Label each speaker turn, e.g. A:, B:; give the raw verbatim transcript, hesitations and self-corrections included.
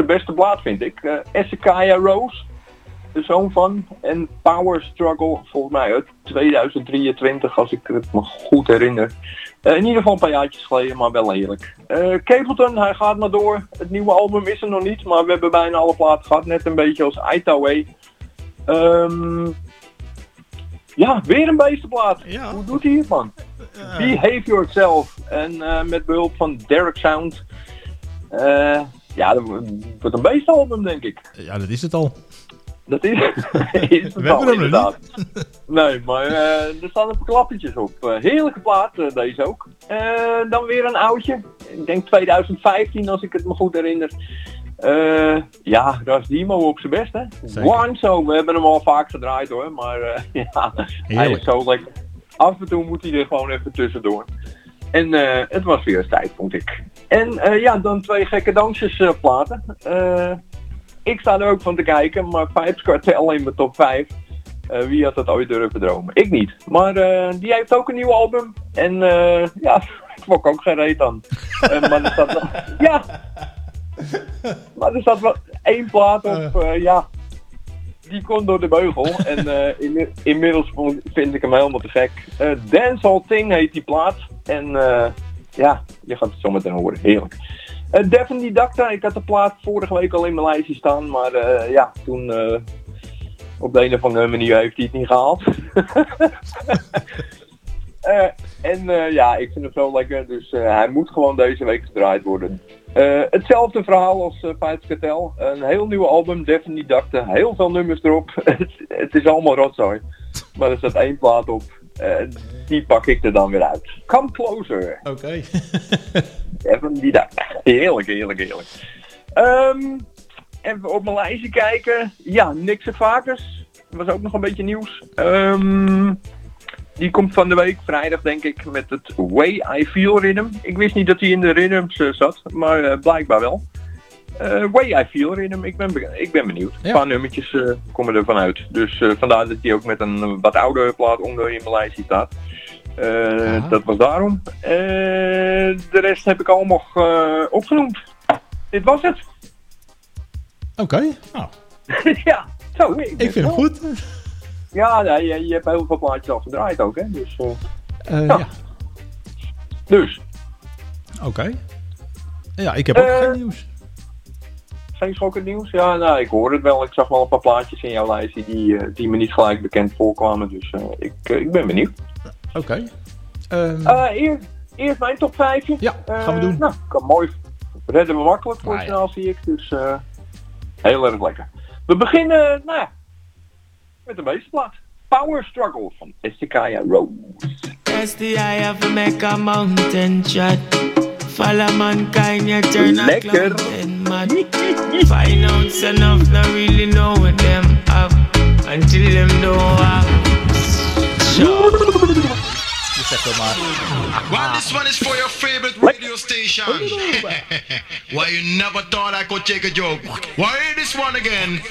A: beste plaat vind ik. Uh, Hezekiah Rose, de zoon van. En Power Struggle, volgens mij uit tweeduizend drieëntwintig, als ik het me goed herinner. Uh, in ieder geval een paar jaartjes geleden, maar wel heerlijk. Uh, Capleton, hij gaat maar door. Het nieuwe album is er nog niet, maar we hebben bijna alle platen gehad. Net een beetje als Itaeway. Um, ja, weer een beestenplaat. Ja. Hoe doet hij het, man? Uh. Behave Yourself. En uh, met behulp van Derek Sound. Uh, ja, dat wordt een beestenalbum, denk ik.
B: Ja, dat is het al.
A: Dat is, is het
B: we
A: al,
B: hebben
A: inderdaad. Nee, maar uh, er staan een paar klappertjes op. Uh, heerlijke plaat, uh, deze ook. Uh, dan weer een oudje. Ik denk twintig vijftien, als ik het me goed herinner. Uh, ja, Ras Dimo op zijn best, hè. Guanzo, we hebben hem al vaak gedraaid, hoor. Maar uh, ja, hij is zo lekker. Af en toe moet hij er gewoon even tussendoor. En uh, het was weer eens tijd, vond ik. En uh, ja, dan twee gekke dansjes uh, platen. Uh, ik sta er ook van te kijken, maar Vybz Kartel in mijn top vijf. Uh, wie had dat ooit durven dromen? Ik niet. Maar uh, die heeft ook een nieuw album. En uh, ja, ik vond ook geen reet aan. uh, maar er staat wel... Ja! Maar er staat wel één plaat op, uh, ja... Die komt door de beugel. En uh, in, inmiddels vind ik hem helemaal te gek. Uh, Dancehall Thing heet die plaat. En uh, ja, je gaat het zo meteen horen. Heerlijk. Uh, Devin Didacta, ik had de plaat vorige week al in mijn lijstje staan. Maar uh, ja, toen uh, op de een of andere manier heeft hij het niet gehaald. uh, en uh, ja, ik vind hem zo lekker. Dus uh, hij moet gewoon deze week gedraaid worden. Uh, hetzelfde verhaal als uh, Vybz Kartel. Een heel nieuw album, Devin Didacta. Heel veel nummers erop. het, het is allemaal rotzooi. Maar er staat één plaat op. Uh, die pak ik er dan weer uit. Come Closer.
B: Oké. Okay.
A: Devin Didacta. Heerlijk, heerlijk, heerlijk. Um, even op mijn lijstje kijken. Ja, Nick Servakis. Dat was ook nog een beetje nieuws. Um, Die komt van de week, vrijdag denk ik, met het Way I Feel Rhythm. Ik wist niet dat hij in de rhythms uh, zat, maar uh, blijkbaar wel. Uh, Way I Feel Rhythm, ik ben, be- ik ben benieuwd. Ja. Een paar nummertjes uh, komen er vanuit. Dus uh, vandaar dat hij ook met een wat oudere plaat onder in mijn lijstje staat. Uh, dat was daarom. Uh, de rest heb ik allemaal uh, opgenoemd. Dit was het.
B: Oké, okay. Nou.
A: Ja, zo. Ik,
B: ik vind het goed.
A: Ja, ja je, je hebt heel veel plaatjes al gedraaid ook, hè. Dus, uh,
B: uh, ja. ja.
A: Dus.
B: Oké. Okay. Ja, ik heb ook uh, geen nieuws.
A: Geen schokkend nieuws? Ja, nou, ik hoor het wel. Ik zag wel een paar plaatjes in jouw lijstje die, uh, die me niet gelijk bekend voorkwamen. Dus uh, ik, uh, ik ben benieuwd.
B: Oké. Okay.
A: Um... Uh, eerst, eerst mijn top vijf.
B: Ja, gaan we doen.
A: Uh, nou, kan mooi. Redden we makkelijk voor ah, snel, ja. zie ik. Dus uh, heel erg lekker. We beginnen, nou ja, met een beestenplaat. Power Struggle van Hezekiah Rose.
C: Yes, the eye of make a mountain shot. Follow mankind, you turn a cloud and mad. Find out enough, not really know what them have. Until them don't have.
D: Well, this one is for your favorite radio station. Why you never thought I could take a joke? Why this one again?